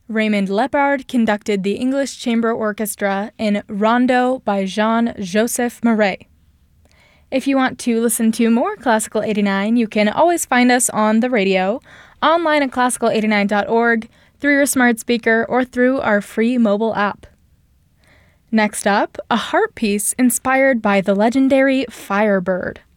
Raymond Lepard conducted the English Chamber Orchestra in Rondo by Jean-Joseph Marais. If you want to listen to more Classical 89, you can always find us on the radio, online at classical89.org, through your smart speaker, or through our free mobile app. Next up, a harp piece inspired by the legendary Firebird.